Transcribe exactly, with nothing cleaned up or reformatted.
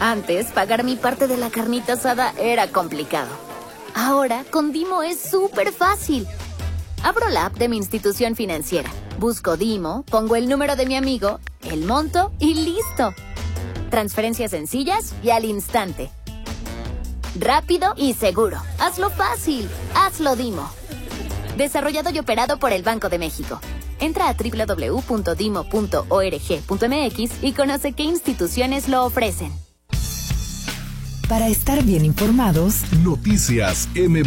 Antes, pagar mi parte de la carnita asada era complicado. Ahora, con Dimo es súper fácil. Abro la app de mi institución financiera, busco Dimo, pongo el número de mi amigo, el monto y listo. Transferencias sencillas y al instante. Rápido y seguro. Hazlo fácil. Hazlo Dimo. Desarrollado y operado por el Banco de México. Entra a doble u doble u doble u punto dimo punto org punto m x y conoce qué instituciones lo ofrecen. Para estar bien informados, Noticias M B